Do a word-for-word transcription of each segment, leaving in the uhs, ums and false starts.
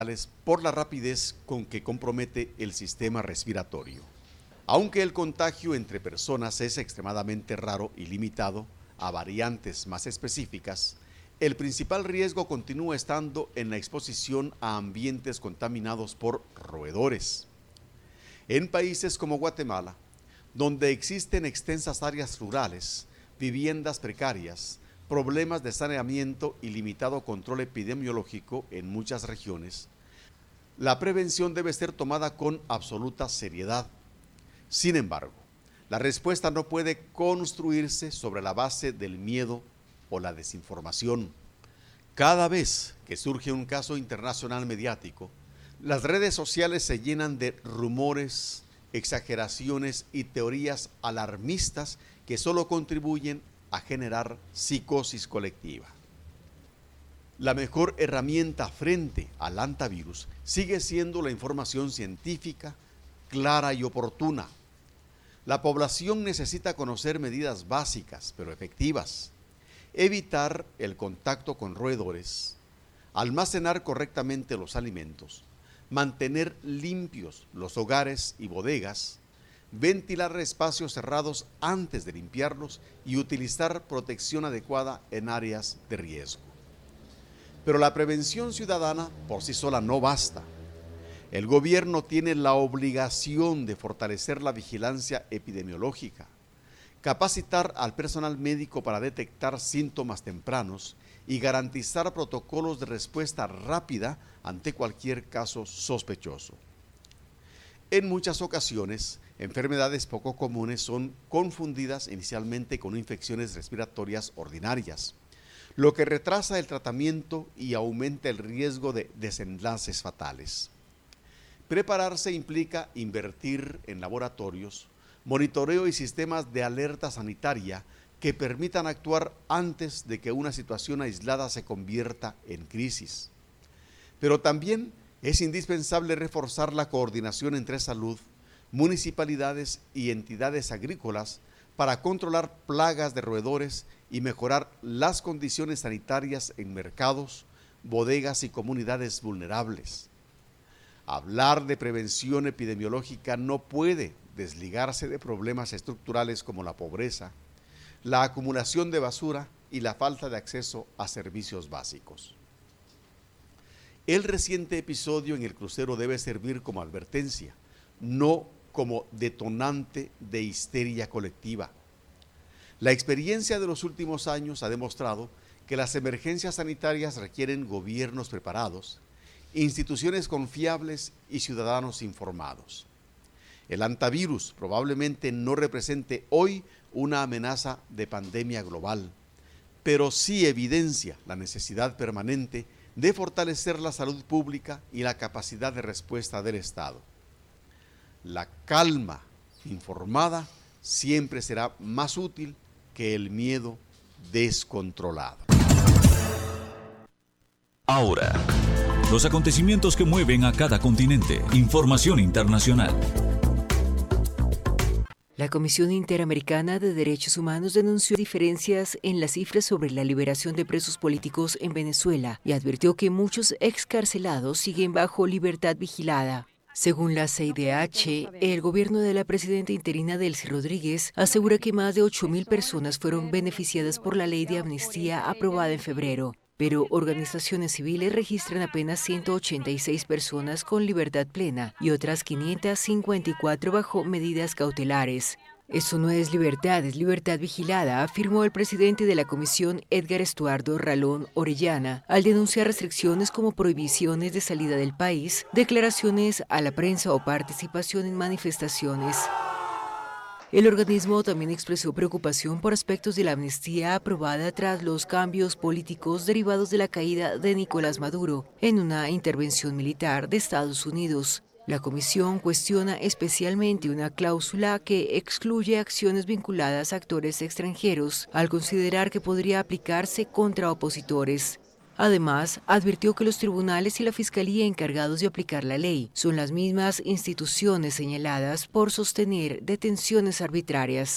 por la rapidez con que compromete el sistema respiratorio. Aunque el contagio entre personas es extremadamente raro y limitado a variantes más específicas, el principal riesgo continúa estando en la exposición a ambientes contaminados por roedores. En países como Guatemala, donde existen extensas áreas rurales, viviendas precarias, problemas de saneamiento y limitado control epidemiológico en muchas regiones, la prevención debe ser tomada con absoluta seriedad. Sin embargo, la respuesta no puede construirse sobre la base del miedo o la desinformación. Cada vez que surge un caso internacional mediático, las redes sociales se llenan de rumores, exageraciones y teorías alarmistas que solo contribuyen a generar psicosis colectiva. La mejor herramienta frente al hantavirus sigue siendo la información científica, clara y oportuna. La población necesita conocer medidas básicas, pero efectivas. Evitar el contacto con roedores, almacenar correctamente los alimentos, mantener limpios los hogares y bodegas, ventilar espacios cerrados antes de limpiarlos y utilizar protección adecuada en áreas de riesgo. Pero la prevención ciudadana por sí sola no basta. El gobierno tiene la obligación de fortalecer la vigilancia epidemiológica, capacitar al personal médico para detectar síntomas tempranos y garantizar protocolos de respuesta rápida ante cualquier caso sospechoso. En muchas ocasiones, enfermedades poco comunes son confundidas inicialmente con infecciones respiratorias ordinarias, lo que retrasa el tratamiento y aumenta el riesgo de desenlaces fatales. Prepararse implica invertir en laboratorios, monitoreo y sistemas de alerta sanitaria que permitan actuar antes de que una situación aislada se convierta en crisis. Pero también es indispensable reforzar la coordinación entre salud, municipalidades y entidades agrícolas para controlar plagas de roedores y mejorar las condiciones sanitarias en mercados, bodegas y comunidades vulnerables. Hablar de prevención epidemiológica no puede desligarse de problemas estructurales como la pobreza, la acumulación de basura y la falta de acceso a servicios básicos. El reciente episodio en el crucero debe servir como advertencia, no como detonante de histeria colectiva. La experiencia de los últimos años ha demostrado que las emergencias sanitarias requieren gobiernos preparados, instituciones confiables y ciudadanos informados. El hantavirus probablemente no represente hoy una amenaza de pandemia global, pero sí evidencia la necesidad permanente de fortalecer la salud pública y la capacidad de respuesta del Estado. La calma informada siempre será más útil que el miedo descontrolado. Ahora, los acontecimientos que mueven a cada continente. Información internacional. La Comisión Interamericana de Derechos Humanos denunció diferencias en las cifras sobre la liberación de presos políticos en Venezuela y advirtió que muchos excarcelados siguen bajo libertad vigilada. Según la C I D H, el gobierno de la presidenta interina Delcy Rodríguez asegura que más de ocho mil personas fueron beneficiadas por la ley de amnistía aprobada en febrero, pero organizaciones civiles registran apenas ciento ochenta y seis personas con libertad plena y otras quinientas cincuenta y cuatro bajo medidas cautelares. Eso no es libertad, es libertad vigilada, afirmó el presidente de la comisión, Edgar Estuardo Ralón Orellana, al denunciar restricciones como prohibiciones de salida del país, declaraciones a la prensa o participación en manifestaciones. El organismo también expresó preocupación por aspectos de la amnistía aprobada tras los cambios políticos derivados de la caída de Nicolás Maduro en una intervención militar de Estados Unidos. La comisión cuestiona especialmente una cláusula que excluye acciones vinculadas a actores extranjeros, al considerar que podría aplicarse contra opositores. Además, advirtió que los tribunales y la fiscalía encargados de aplicar la ley son las mismas instituciones señaladas por sostener detenciones arbitrarias.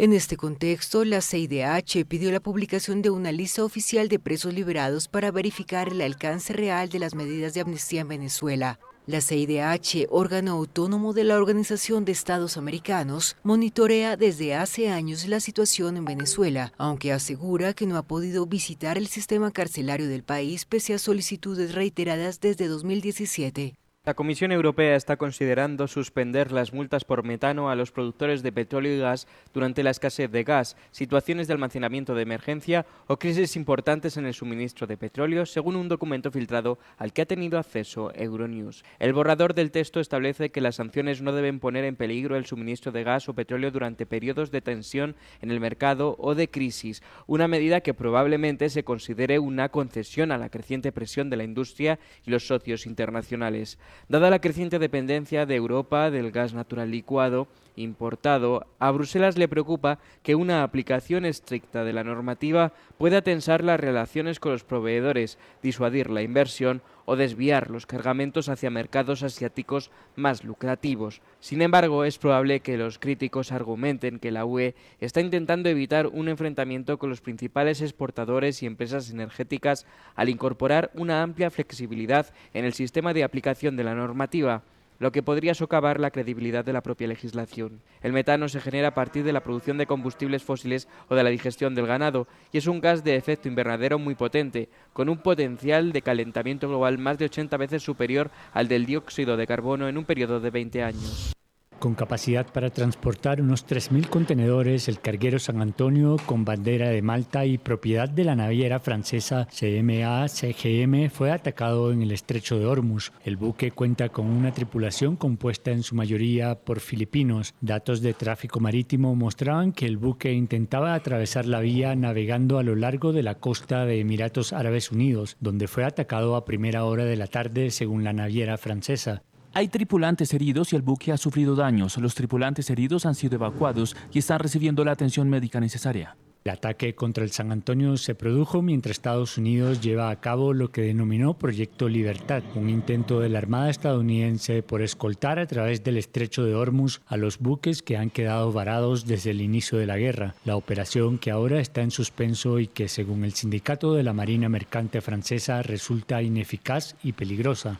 En este contexto, la C I D H pidió la publicación de una lista oficial de presos liberados para verificar el alcance real de las medidas de amnistía en Venezuela. La C I D H, órgano autónomo de la Organización de Estados Americanos, monitorea desde hace años la situación en Venezuela, aunque asegura que no ha podido visitar el sistema carcelario del país pese a solicitudes reiteradas desde dos mil diecisiete. La Comisión Europea está considerando suspender las multas por metano a los productores de petróleo y gas durante la escasez de gas, situaciones de almacenamiento de emergencia o crisis importantes en el suministro de petróleo, según un documento filtrado al que ha tenido acceso Euronews. El borrador del texto establece que las sanciones no deben poner en peligro el suministro de gas o petróleo durante periodos de tensión en el mercado o de crisis, una medida que probablemente se considere una concesión a la creciente presión de la industria y los socios internacionales. Dada la creciente dependencia de Europa del gas natural licuado importado, a Bruselas le preocupa que una aplicación estricta de la normativa pueda tensar las relaciones con los proveedores, disuadir la inversión o desviar los cargamentos hacia mercados asiáticos más lucrativos. Sin embargo, es probable que los críticos argumenten que la U E está intentando evitar un enfrentamiento con los principales exportadores y empresas energéticas al incorporar una amplia flexibilidad en el sistema de aplicación de la normativa, lo que podría socavar la credibilidad de la propia legislación. El metano se genera a partir de la producción de combustibles fósiles o de la digestión del ganado y es un gas de efecto invernadero muy potente, con un potencial de calentamiento global más de ochenta veces superior al del dióxido de carbono en un periodo de veinte años. Con capacidad para transportar unos tres mil contenedores, el carguero San Antonio, con bandera de Malta y propiedad de la naviera francesa C M A C G M, fue atacado en el estrecho de Hormuz. El buque cuenta con una tripulación compuesta en su mayoría por filipinos. Datos de tráfico marítimo mostraban que el buque intentaba atravesar la vía navegando a lo largo de la costa de Emiratos Árabes Unidos, donde fue atacado a primera hora de la tarde, según la naviera francesa. Hay tripulantes heridos y el buque ha sufrido daños. Los tripulantes heridos han sido evacuados y están recibiendo la atención médica necesaria. El ataque contra el San Antonio se produjo mientras Estados Unidos lleva a cabo lo que denominó Proyecto Libertad, un intento de la Armada estadounidense por escoltar a través del estrecho de Hormuz a los buques que han quedado varados desde el inicio de la guerra. La operación, que ahora está en suspenso y que, según el sindicato de la Marina Mercante francesa, resulta ineficaz y peligrosa.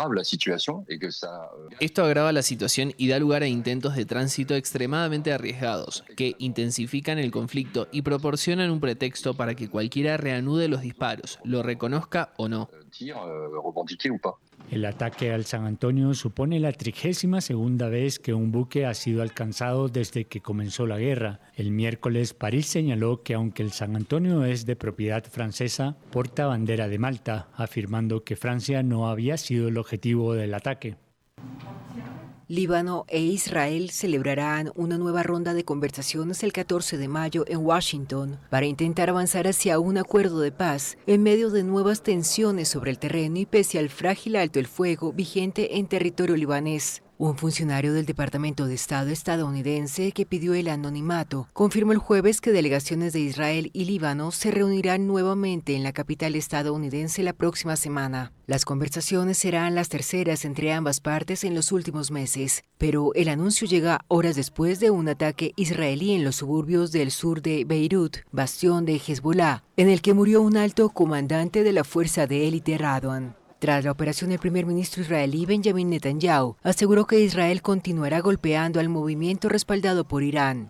Esto agrava la situación y da lugar a intentos de tránsito extremadamente arriesgados, que intensifican el conflicto y proporcionan un pretexto para que cualquiera reanude los disparos, lo reconozca o no. El ataque al San Antonio supone la trigésima segunda vez que un buque ha sido alcanzado desde que comenzó la guerra. El miércoles, París señaló que aunque el San Antonio es de propiedad francesa, porta bandera de Malta, afirmando que Francia no había sido el objetivo del ataque. Líbano e Israel celebrarán una nueva ronda de conversaciones el catorce de mayo en Washington para intentar avanzar hacia un acuerdo de paz en medio de nuevas tensiones sobre el terreno y pese al frágil alto el fuego vigente en territorio libanés. Un funcionario del Departamento de Estado estadounidense que pidió el anonimato confirmó el jueves que delegaciones de Israel y Líbano se reunirán nuevamente en la capital estadounidense la próxima semana. Las conversaciones serán las terceras entre ambas partes en los últimos meses, pero el anuncio llega horas después de un ataque israelí en los suburbios del sur de Beirut, bastión de Hezbollah, en el que murió un alto comandante de la fuerza de élite Radwan. Tras la operación, el primer ministro israelí Benjamin Netanyahu aseguró que Israel continuará golpeando al movimiento respaldado por Irán.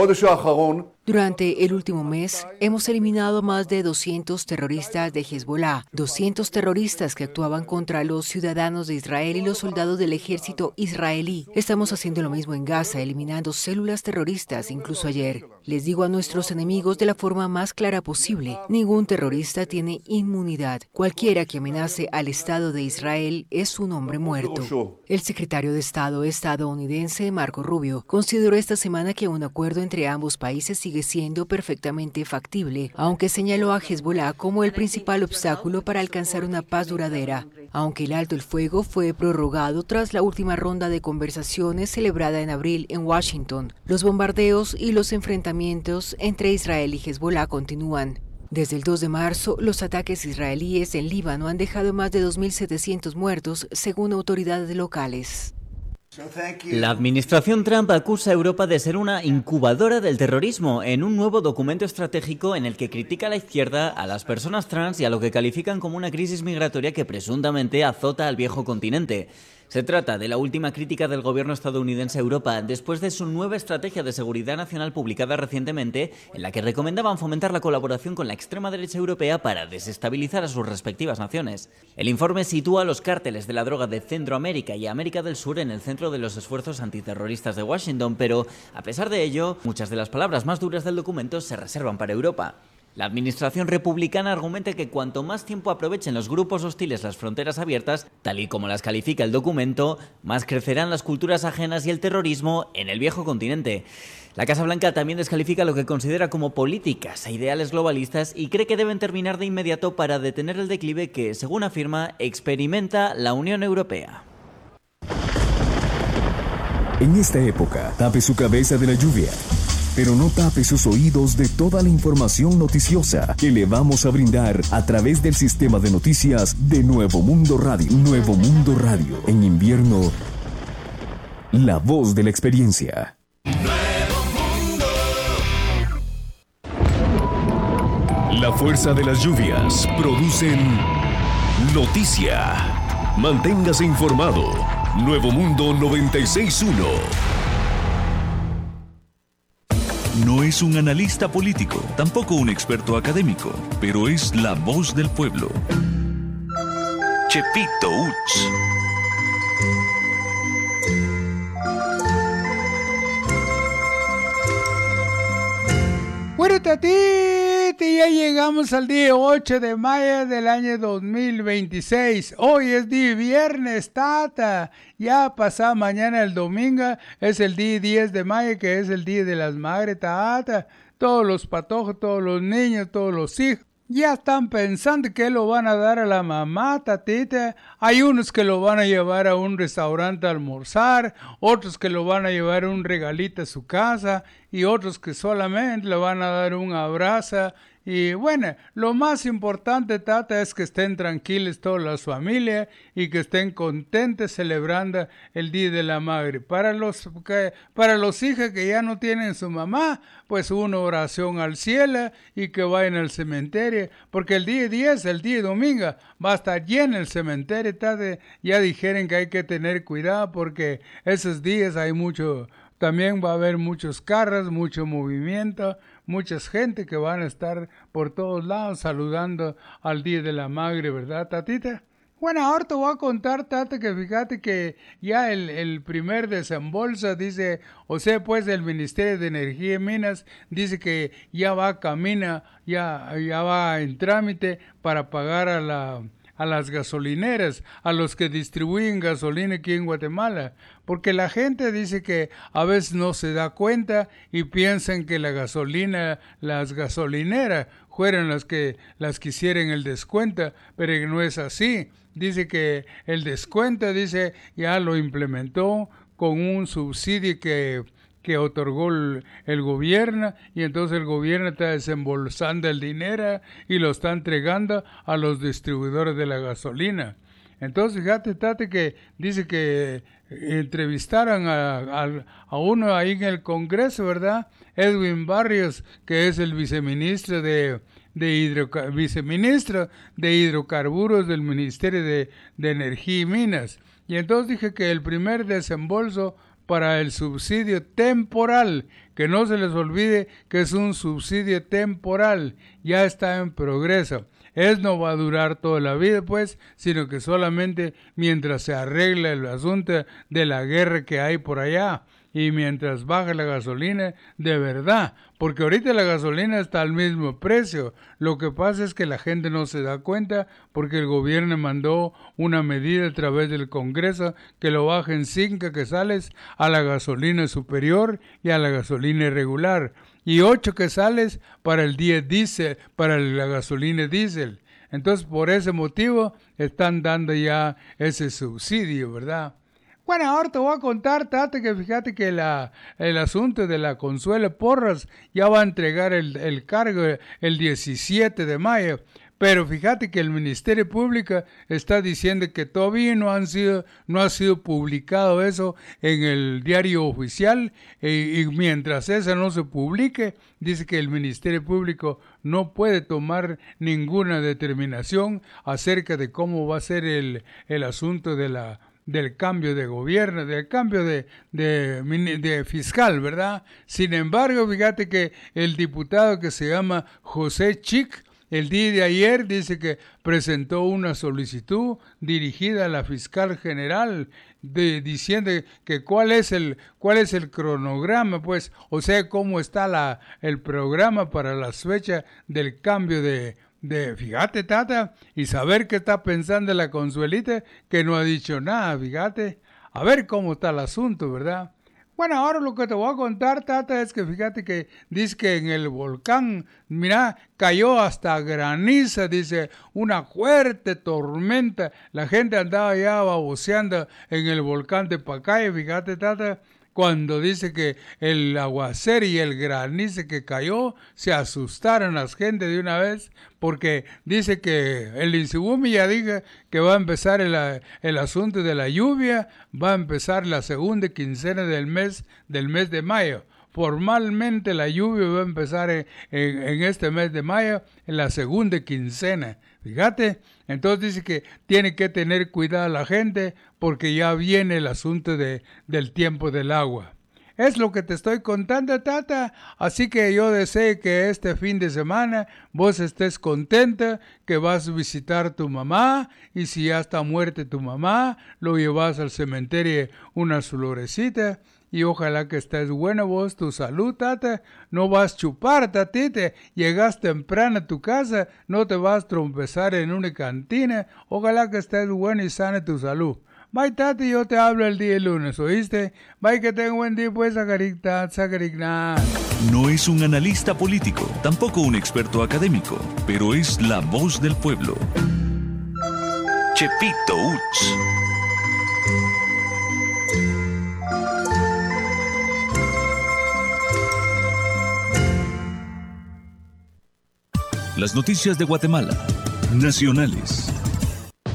Durante el último mes, hemos eliminado a más de doscientos terroristas de Hezbollah, doscientos terroristas que actuaban contra los ciudadanos de Israel y los soldados del ejército israelí. Estamos haciendo lo mismo en Gaza, eliminando células terroristas, incluso ayer. Les digo a nuestros enemigos de la forma más clara posible, ningún terrorista tiene inmunidad. Cualquiera que amenace al Estado de Israel es un hombre muerto. El secretario de Estado estadounidense, Marco Rubio, consideró esta semana que un acuerdo entre ambos países sigue siendo perfectamente factible, aunque señaló a Hezbollah como el principal obstáculo para alcanzar una paz duradera. Aunque el alto el fuego fue prorrogado tras la última ronda de conversaciones celebrada en abril en Washington, los bombardeos y los enfrentamientos entre Israel y Hezbollah continúan. Desde el dos de marzo, los ataques israelíes en Líbano han dejado más de dos mil setecientos muertos, según autoridades locales. La administración Trump acusa a Europa de ser una incubadora del terrorismo en un nuevo documento estratégico en el que critica a la izquierda, a las personas trans y a lo que califican como una crisis migratoria que presuntamente azota al viejo continente. Se trata de la última crítica del gobierno estadounidense a Europa después de su nueva estrategia de seguridad nacional publicada recientemente, en la que recomendaban fomentar la colaboración con la extrema derecha europea para desestabilizar a sus respectivas naciones. El informe sitúa a los cárteles de la droga de Centroamérica y América del Sur en el centro de los esfuerzos antiterroristas de Washington, pero, a pesar de ello, muchas de las palabras más duras del documento se reservan para Europa. La administración republicana argumenta que cuanto más tiempo aprovechen los grupos hostiles las fronteras abiertas, tal y como las califica el documento, más crecerán las culturas ajenas y el terrorismo en el viejo continente. La Casa Blanca también descalifica lo que considera como políticas e ideales globalistas y cree que deben terminar de inmediato para detener el declive que, según afirma, experimenta la Unión Europea. En esta época, tape su cabeza de la lluvia, pero no tape sus oídos de toda la información noticiosa que le vamos a brindar a través del sistema de noticias de Nuevo Mundo Radio. Nuevo Mundo Radio. En invierno, la voz de la experiencia. Nuevo Mundo. La fuerza de las lluvias producen noticia. Manténgase informado. Nuevo Mundo noventa y seis punto uno. No es un analista político, tampoco un experto académico, pero es la voz del pueblo. Chepito Uts. Bueno, Tatiti, ya llegamos al día ocho de mayo del año dos mil veintiséis. Hoy es día viernes, Tata. Ya pasado mañana el domingo es el día diez de mayo, que es el día de las madres, Tata. Todos los patojos, todos los niños, todos los hijos ya están pensando que lo van a dar a la mamá, Tatita. Hay unos que lo van a llevar a un restaurante a almorzar, otros que lo van a llevar un regalito a su casa y otros que solamente le van a dar un abrazo. Y bueno, lo más importante, Tata, es que estén tranquilos todas las familias y que estén contentos celebrando el Día de la Madre. Para los, que, para los hijos que ya no tienen su mamá, pues una oración al cielo y que vayan al cementerio, porque el día diez, el día domingo, va a estar lleno el cementerio, Tata. Ya dijeron que hay que tener cuidado porque esos días hay mucho... También va a haber muchos carros, mucho movimiento, muchas gente que van a estar por todos lados saludando al Día de la Madre, ¿verdad, Tatita? Bueno, ahora te voy a contar, Tata, que fíjate que ya el, el primer desembolso dice, o sea, pues el Ministerio de Energía y Minas dice que ya va camina, ya, ya va en trámite para pagar a la... a las gasolineras, a los que distribuyen gasolina aquí en Guatemala, porque la gente dice que a veces no se da cuenta y piensan que la gasolina, las gasolineras fueron las que las que hicieron el descuento, pero que no es así. Dice que el descuento, dice, ya lo implementó con un subsidio que que otorgó el, el gobierno, y entonces el gobierno está desembolsando el dinero y lo está entregando a los distribuidores de la gasolina. Entonces, fíjate, Tate, que dice que entrevistaron a, a, a uno ahí en el Congreso, ¿verdad? Edwin Barrios, que es el viceministro de, de, hidro, viceministro de Hidrocarburos del Ministerio de, de Energía y Minas. Y entonces dije que el primer desembolso para el subsidio temporal, que no se les olvide que es un subsidio temporal, ya está en progreso. Es no va a durar toda la vida, pues, sino que solamente mientras se arregla el asunto de la guerra que hay por allá y mientras baja la gasolina de verdad, porque ahorita la gasolina está al mismo precio. Lo que pasa es que la gente no se da cuenta porque el gobierno mandó una medida a través del Congreso que lo bajen cinco quetzales a la gasolina superior y a la gasolina regular, y ocho quetzales para el día diésel, para la gasolina diésel. Entonces, por ese motivo están dando ya ese subsidio, ¿verdad? Bueno, ahora te voy a contar, Tata, que fíjate que la, el asunto de la Consuelo Porras ya va a entregar el, el cargo el diecisiete de mayo, Pero fíjate que el Ministerio Público está diciendo que todavía no han sido, no ha sido publicado eso en el diario oficial, y, y mientras eso no se publique, dice que el Ministerio Público no puede tomar ninguna determinación acerca de cómo va a ser el, el asunto de la del cambio de gobierno, del cambio de, de, de fiscal, ¿verdad? Sin embargo, fíjate que el diputado que se llama José Chic, el día de ayer dice que presentó una solicitud dirigida a la fiscal general de, diciendo que cuál es el cuál es el cronograma, pues, o sea, cómo está la el programa para las fechas del cambio de de fíjate, Tata, y saber qué está pensando la Consuelita, que no ha dicho nada, fíjate, a ver cómo está el asunto, ¿verdad? Bueno, ahora lo que te voy a contar, Tata, es que fíjate que dice que en el volcán, mira, cayó hasta graniza, dice, una fuerte tormenta. La gente andaba ya baboseando en el volcán de Pacaya, fíjate, Tata, cuando dice que el aguacero y el granizo que cayó, se asustaron las gente de una vez, porque dice que el Insibumi ya dijo que va a empezar el, el asunto de la lluvia, va a empezar la segunda quincena del mes, del mes de mayo. Formalmente la lluvia va a empezar en, en, en este mes de mayo, en la segunda quincena. Fíjate, entonces dice que tiene que tener cuidado la gente porque ya viene el asunto de, del tiempo del agua. Es lo que te estoy contando, Tata. Así que yo deseo que este fin de semana vos estés contenta, que vas a visitar a tu mamá, y si ya está muerta tu mamá, lo llevas al cementerio unas florecitas. Y ojalá que estés buena vos, tu salud, Tata. No vas a chupar, tatite. Llegas temprano a tu casa, no te vas a trompezar en una cantina. Ojalá que estés buena y sana tu salud. Bye, Tati, yo te hablo el día lunes, ¿oíste? Bye, que tenga buen día, pues, Zagaricta, Zagaricna. No es un analista político, tampoco un experto académico, pero es la voz del pueblo. Chepito Uts. Las noticias de Guatemala, nacionales,